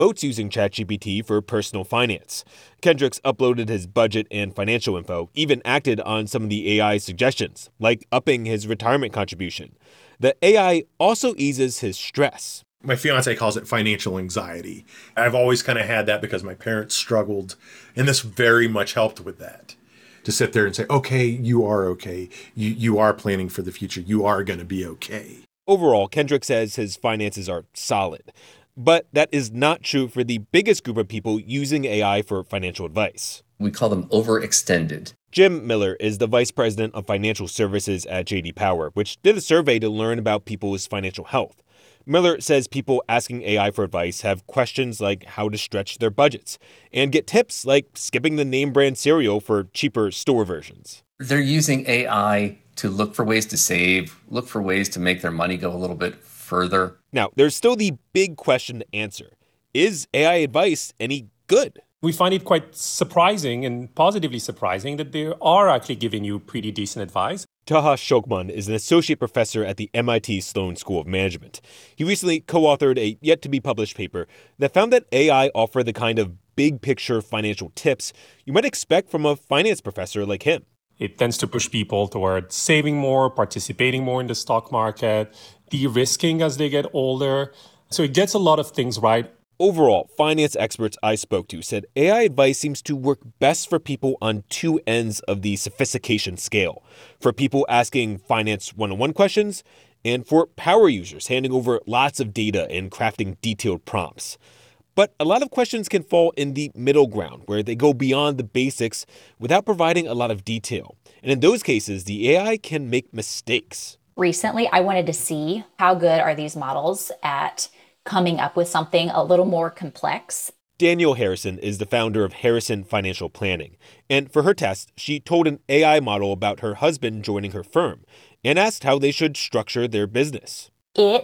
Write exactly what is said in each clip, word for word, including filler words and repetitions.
Oates using ChatGPT for personal finance. Kendricks uploaded his budget and financial info, even acted on some of the A I suggestions, like upping his retirement contribution. The A I also eases his stress. My fiance calls it financial anxiety. I've always kind of had that because my parents struggled, and this very much helped with that. To sit there and say, okay, you are okay. You, you are planning for the future. You are going to be okay. Overall, Kendrick says his finances are solid. But that is not true for the biggest group of people using A I for financial advice. We call them overextended. Jim Miller is the vice president of financial services at J D Power, which did a survey to learn about people's financial health. Miller says people asking A I for advice have questions like how to stretch their budgets and get tips like skipping the name brand cereal for cheaper store versions. They're using A I to look for ways to save, look for ways to make their money go a little bit further. Now, there's still the big question to answer. Is A I advice any good? We find it quite surprising and positively surprising that they are actually giving you pretty decent advice. Taha Shokman is an associate professor at the M I T Sloan School of Management. He recently co-authored a yet-to-be-published paper that found that A I offer the kind of big-picture financial tips you might expect from a finance professor like him. It tends to push people toward saving more, participating more in the stock market, de-risking as they get older. So it gets a lot of things right. Overall, finance experts I spoke to said A I advice seems to work best for people on two ends of the sophistication scale. For people asking finance one-on-one questions, and for power users handing over lots of data and crafting detailed prompts. But a lot of questions can fall in the middle ground, where they go beyond the basics without providing a lot of detail. And in those cases, the A I can make mistakes. Recently, I wanted to see how good are these models at coming up with something a little more complex. Danielle Harrison is the founder of Harrison Financial Planning. And for her test, she told an A I model about her husband joining her firm and asked how they should structure their business.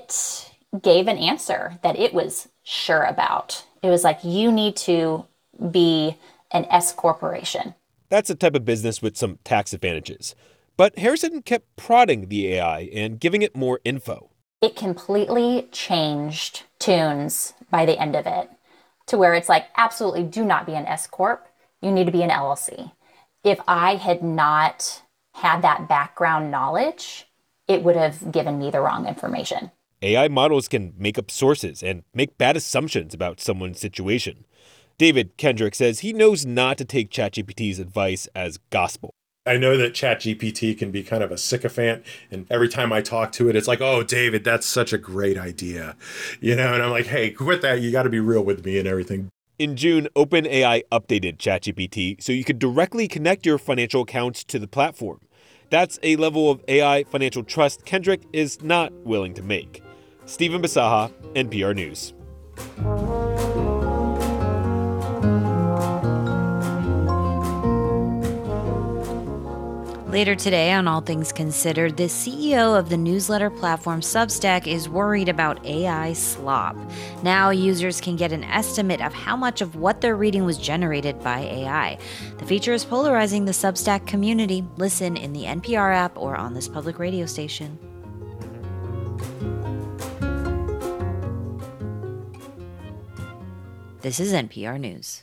It gave an answer that it was sure about. It was like, you need to be an S corporation. That's a type of business with some tax advantages. But Harrison kept prodding the A I and giving it more info. It completely changed tunes by the end of it to where it's like, absolutely do not be an S corp. You need to be an L L C. If I had not had that background knowledge, it would have given me the wrong information. A I models can make up sources and make bad assumptions about someone's situation. David Kendrick says he knows not to take ChatGPT's advice as gospel. I know that ChatGPT can be kind of a sycophant, and every time I talk to it, it's like, oh, David, that's such a great idea. You know, and I'm like, hey, quit that. You got to be real with me and everything. In June, OpenAI updated ChatGPT so you could directly connect your financial accounts to the platform. That's a level of A I financial trust Kendrick is not willing to make. Stephen Basaha, N P R News. Later today on All Things Considered, the C E O of the newsletter platform Substack is worried about A I slop. Now users can get an estimate of how much of what they're reading was generated by A I. The feature is polarizing the Substack community. Listen in the N P R app or on this public radio station. This is N P R News.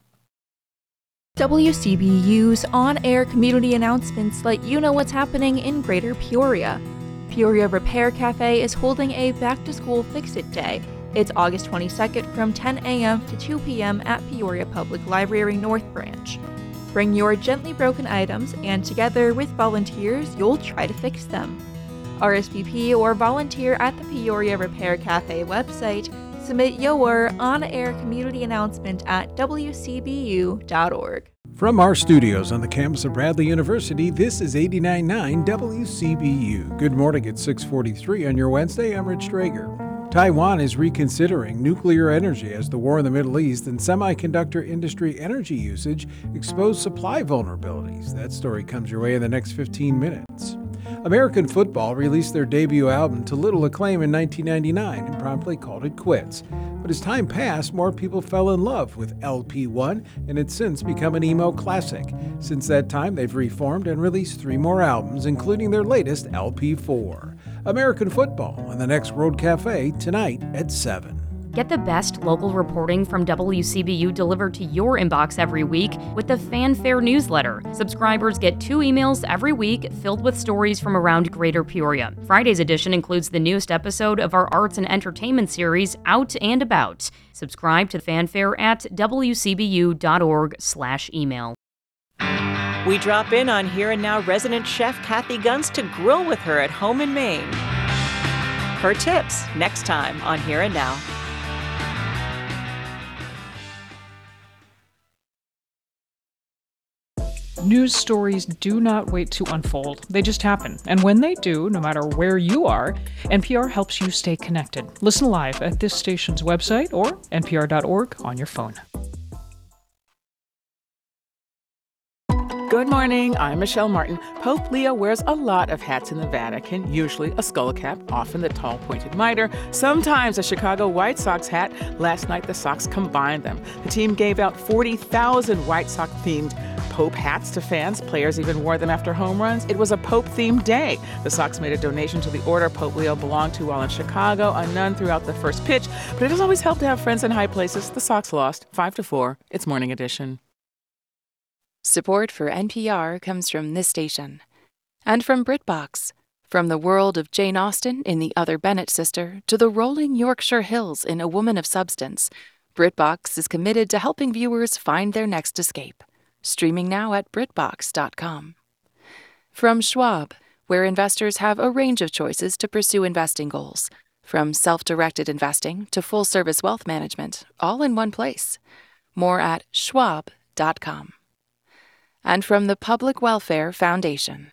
W C B U's on-air community announcements let you know what's happening in Greater Peoria. Peoria Repair Cafe is holding a back-to-school Fix-It Day. It's August twenty-second from ten a.m. to two p.m. at Peoria Public Library North Branch. Bring your gently broken items, and together with volunteers, you'll try to fix them. R S V P or volunteer at the Peoria Repair Cafe website. Submit your on-air community announcement at w c b u dot org. From our studios on the campus of Bradley University, this is eighty-nine point nine W C B U. Good morning at six forty-three on your Wednesday. I'm Rich Drager. Taiwan is reconsidering nuclear energy as the war in the Middle East and semiconductor industry energy usage expose supply vulnerabilities. That story comes your way in the next fifteen minutes. American football released their debut album to little acclaim in nineteen ninety-nine and promptly called it quits. But as time passed, more people fell in love with L P one, and it's since become an emo classic. Since that time, they've reformed and released three more albums, including their latest L P four. American football on the next Road Cafe tonight at seven. Get the best local reporting from W C B U delivered to your inbox every week with the Fanfare newsletter. Subscribers get two emails every week filled with stories from around Greater Peoria. Friday's edition includes the newest episode of our arts and entertainment series, Out and About. Subscribe to Fanfare at w c b u dot org slash email. We drop in on Here and Now resident chef Kathy Gunz to grill with her at home in Maine. Her tips next time on Here and Now. News stories do not wait to unfold. They just happen. And when they do, no matter where you are, N P R helps you stay connected. Listen live at this station's website or n p r dot org on your phone. Good morning, I'm Michelle Martin. Pope Leo wears a lot of hats in the Vatican, usually a skull cap, often the tall pointed mitre, sometimes a Chicago White Sox hat. Last night the Sox combined them. The team gave out forty thousand White Sox-themed Pope hats to fans. Players even wore them after home runs. It was a Pope-themed day. The Sox made a donation to the order Pope Leo belonged to while in Chicago, a nun throughout the first pitch. But it doesn't always help to have friends in high places. The Sox lost, five to four. It's Morning Edition. Support for N P R comes from this station and from BritBox. From the world of Jane Austen in The Other Bennet Sister to the rolling Yorkshire Hills in A Woman of Substance, BritBox is committed to helping viewers find their next escape. Streaming now at brit box dot com. From Schwab, where investors have a range of choices to pursue investing goals, from self-directed investing to full-service wealth management, all in one place. More at schwab dot com. And from the Public Welfare Foundation.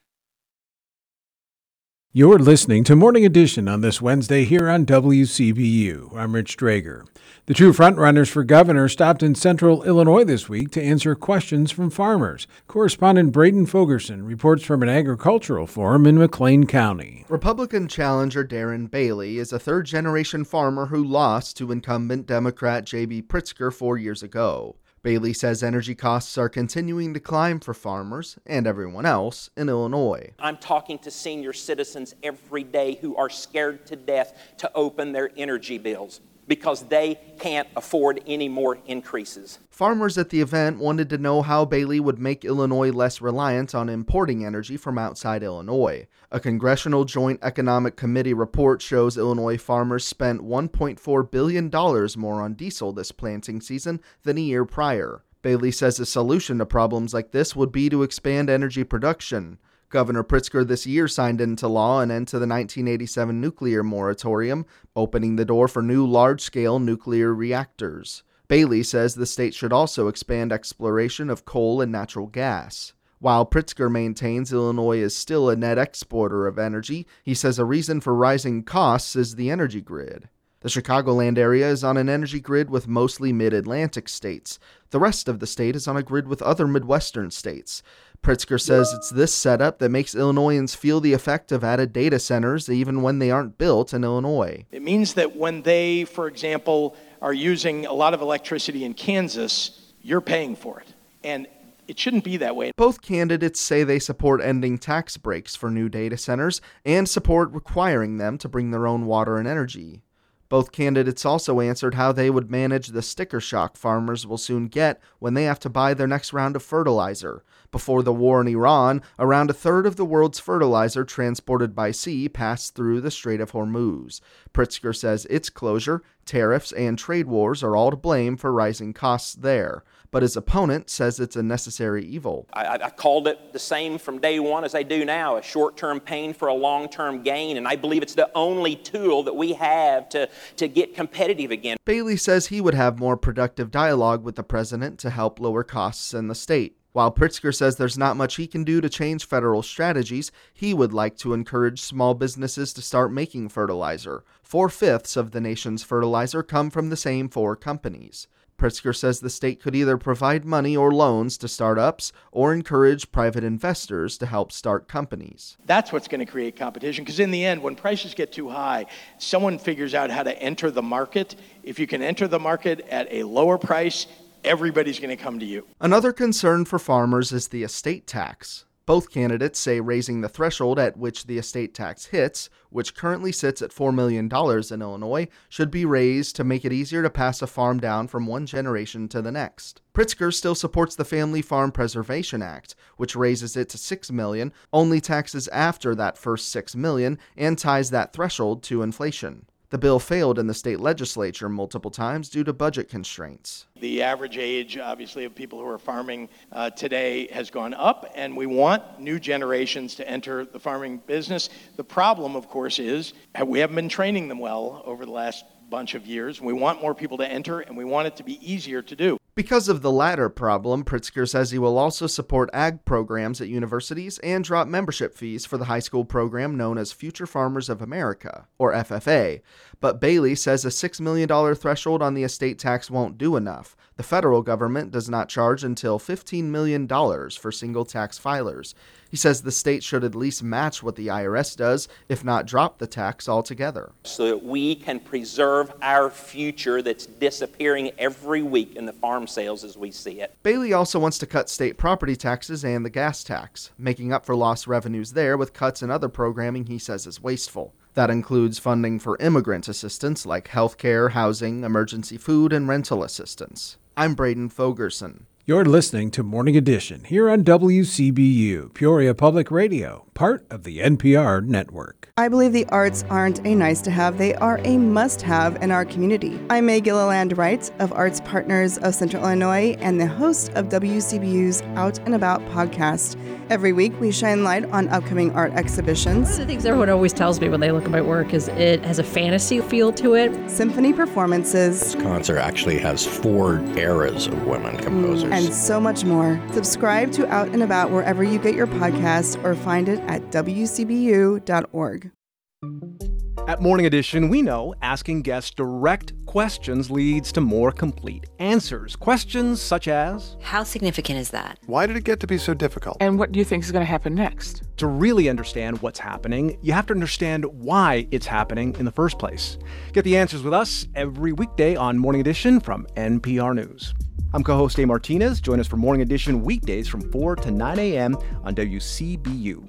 You're listening to Morning Edition on this Wednesday here on W C B U. I'm Rich Drager. The two frontrunners for governor stopped in central Illinois this week to answer questions from farmers. Correspondent Braden Fogerson reports from an agricultural forum in McLean County. Republican challenger Darren Bailey is a third-generation farmer who lost to incumbent Democrat J B Pritzker four years ago. Bailey says energy costs are continuing to climb for farmers and everyone else in Illinois. I'm talking to senior citizens every day who are scared to death to open their energy bills because they can't afford any more increases. Farmers at the event wanted to know how Bailey would make Illinois less reliant on importing energy from outside Illinois. A Congressional Joint Economic Committee report shows Illinois farmers spent one point four billion dollars more on diesel this planting season than a year prior. Bailey says a solution to problems like this would be to expand energy production. Governor Pritzker this year signed into law an end to the nineteen eighty-seven nuclear moratorium, opening the door for new large-scale nuclear reactors. Bailey says the state should also expand exploration of coal and natural gas. While Pritzker maintains Illinois is still a net exporter of energy, he says a reason for rising costs is the energy grid. The Chicagoland area is on an energy grid with mostly mid-Atlantic states. The rest of the state is on a grid with other Midwestern states. Pritzker says it's this setup that makes Illinoisans feel the effect of added data centers even when they aren't built in Illinois. It means that when they, for example, are using a lot of electricity in Kansas, you're paying for it. And it shouldn't be that way. Both candidates say they support ending tax breaks for new data centers and support requiring them to bring their own water and energy. Both candidates also answered how they would manage the sticker shock farmers will soon get when they have to buy their next round of fertilizer. Before the war in Iran, around a third of the world's fertilizer transported by sea passed through the Strait of Hormuz. Pritzker says its closure, tariffs, and trade wars are all to blame for rising costs there. But his opponent says it's a necessary evil. I, I called it the same from day one as I do now, a short-term pain for a long-term gain, and I believe it's the only tool that we have to, to get competitive again. Bailey says he would have more productive dialogue with the president to help lower costs in the state. While Pritzker says there's not much he can do to change federal strategies, he would like to encourage small businesses to start making fertilizer. Four-fifths of the nation's fertilizer come from the same four companies. Pritzker says the state could either provide money or loans to startups or encourage private investors to help start companies. That's what's going to create competition, because in the end, when prices get too high, someone figures out how to enter the market. If you can enter the market at a lower price, everybody's going to come to you. Another concern for farmers is the estate tax. Both candidates say raising the threshold at which the estate tax hits, which currently sits at four million dollars in Illinois, should be raised to make it easier to pass a farm down from one generation to the next. Pritzker still supports the Family Farm Preservation Act, which raises it to six million dollars, only taxes after that first six million dollars, and ties that threshold to inflation. The bill failed in the state legislature multiple times due to budget constraints. The average age, obviously, of people who are farming uh, today has gone up, and we want new generations to enter the farming business. The problem, of course, is we haven't been training them well over the last bunch of years. We want more people to enter, and we want it to be easier to do. Because of the latter problem, Pritzker says he will also support ag programs at universities and drop membership fees for the high school program known as Future Farmers of America, or F F A. But Bailey says a six million dollars threshold on the estate tax won't do enough. The federal government does not charge until fifteen million dollars for single tax filers. He says the state should at least match what the I R S does, if not drop the tax altogether. So that we can preserve our future that's disappearing every week in the farm sales as we see it. Bailey also wants to cut state property taxes and the gas tax, making up for lost revenues there with cuts in other programming he says is wasteful. That includes funding for immigrant assistance like healthcare, housing, emergency food, and rental assistance. I'm Braden Fogerson. You're listening to Morning Edition here on W C B U, Peoria Public Radio, part of the N P R network. I believe the arts aren't a nice to have, they are a must have in our community. I'm May Gilliland Wright of Arts Partners of Central Illinois and the host of W C B U's Out and About podcast. Every week we shine light on upcoming art exhibitions. One of the things everyone always tells me when they look at my work is it has a fantasy feel to it. Symphony performances. This concert actually has four eras of women composers. And so much more. Subscribe to Out and About wherever you get your podcast or find it at W C B U dot org. At Morning Edition, we know asking guests direct questions leads to more complete answers. Questions such as, how significant is that? Why did it get to be so difficult? And what do you think is going to happen next? To really understand what's happening, you have to understand why it's happening in the first place. Get the answers with us every weekday on Morning Edition from N P R News. I'm co-host Dave Martinez. Join us for Morning Edition weekdays from four to nine a.m. on W C B U.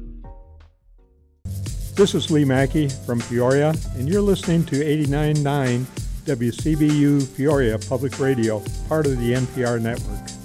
This is Lee Mackey from Peoria, and you're listening to eighty-nine point nine W C B U Peoria Public Radio, part of the N P R network.